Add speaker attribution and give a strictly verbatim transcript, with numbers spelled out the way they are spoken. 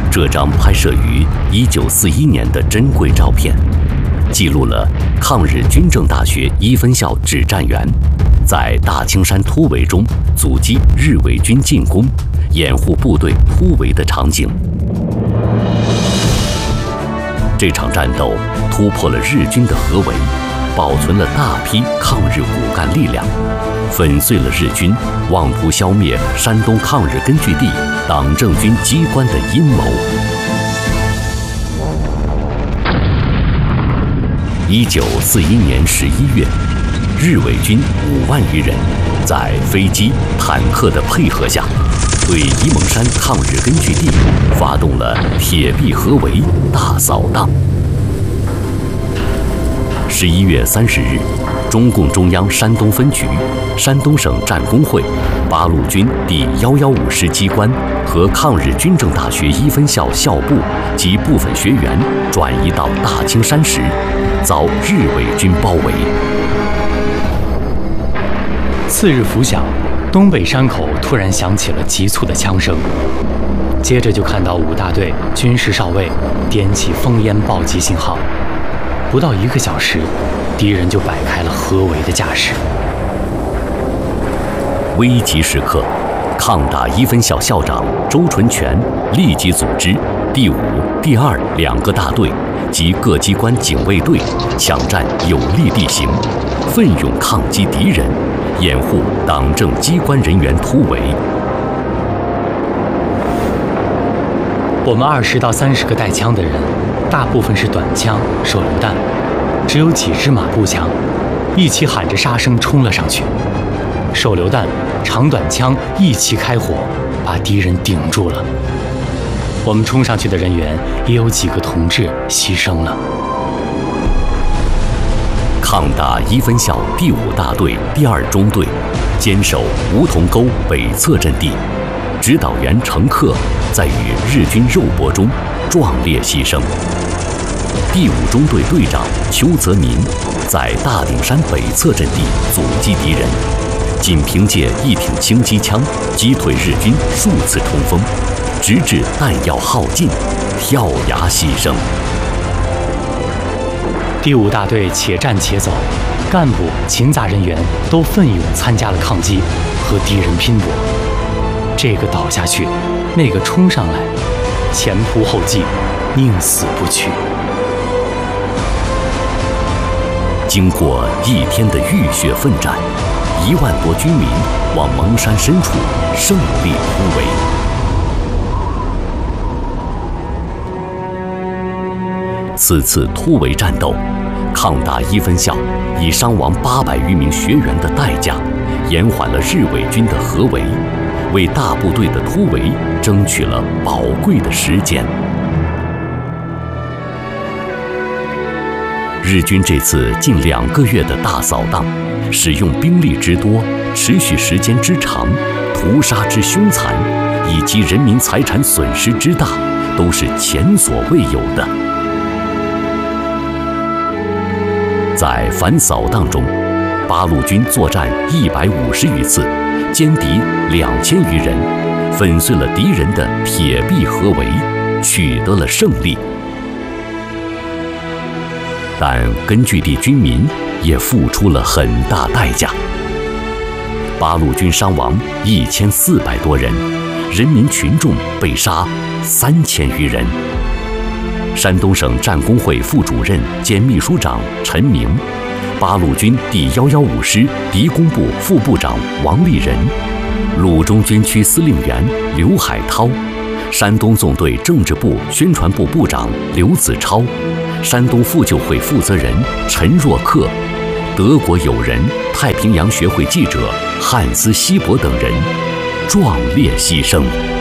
Speaker 1: 这张拍摄于一九四一年的珍贵照片，记录了抗日军政大学一分校指战员在大青山突围中阻击日伪军进攻，掩护部队突围的场景。这场战斗突破了日军的合围，保存了大批抗日骨干力量，粉碎了日军妄图消灭山东抗日根据地党政军机关的阴谋。一九四一年十一月，日伪军五万余人在飞机、坦克的配合下，对沂蒙山抗日根据地发动了铁壁合围大扫荡。十一月三十日，中共中央山东分局、山东省战工会、八路军第一一五师机关和抗日军政大学一分校校部及部分学员转移到大青山时，遭日伪军包围。
Speaker 2: 次日拂晓，东北山口突然响起了急促的枪声，接着就看到五大队军事少尉点起烽烟报击信号。不到一个小时，敌人就摆开了合围的架势。
Speaker 1: 危急时刻，抗打一分校校长周纯全立即组织第五、第二两个大队及各机关警卫队抢占有利地形，奋勇抗击敌人，掩护党政机关人员突围。
Speaker 2: 我们二十到三十个带枪的人，大部分是短枪、手榴弹，只有几支马步枪，一起喊着杀声冲了上去。手榴弹、长短枪一起开火，把敌人顶住了。我们冲上去的人员也有几个同志牺牲了。
Speaker 1: 抗打一分校第五大队第二中队坚守梧桐沟北侧阵地，指导员程克在与日军肉搏中壮烈牺牲。第五中队队长邱泽民在大顶山北侧阵地阻击敌人，仅凭借一挺轻机枪击退日军数次冲锋，直至弹药耗尽，跳崖牺牲。
Speaker 2: 第五大队且战且走，干部、勤杂人员都奋勇参加了抗击，和敌人拼搏。这个倒下去，那个冲上来，前仆后继，宁死不屈。
Speaker 1: 经过一天的浴血奋战，一万多军民往蒙山深处胜利突围。此次突围战斗，抗打一分校以伤亡八百余名学员的代价，延缓了日伪军的合围，为大部队的突围争取了宝贵的时间。日军这次近两个月的大扫荡，使用兵力之多、持续时间之长、屠杀之凶残，以及人民财产损失之大，都是前所未有的。在反扫荡中，八路军作战一百五十余次，歼敌两千余人，粉碎了敌人的铁壁合围，取得了胜利。但根据地军民也付出了很大代价。八路军伤亡一千四百多人，人民群众被杀三千余人。山东省战工会副主任兼秘书长陈明，八路军第一一五师敌工部副部长王立仁，鲁中军区司令员刘海涛，山东纵队政治部宣传部部长刘子超，山东妇救会负责人陈若克，德国友人太平洋学会记者汉斯希伯等人壮烈牺牲。